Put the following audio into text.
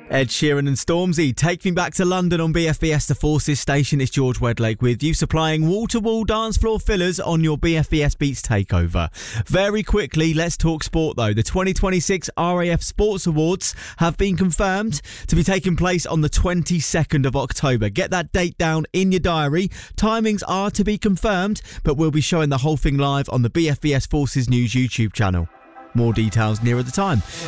Ed Sheeran and Stormzy, Take Me Back to London on BFBS The Forces station. It's George Wedlake with you, supplying wall-to-wall dance floor fillers on your BFBS Beats takeover. Very quickly, let's talk sport though. The 2026 RAF Sports Awards have been confirmed to be taking place on the 22nd of October. Get that date down in your diary. Timings are to be confirmed, but we'll be showing the whole thing live on the BFBS Forces News YouTube channel. More details nearer the time.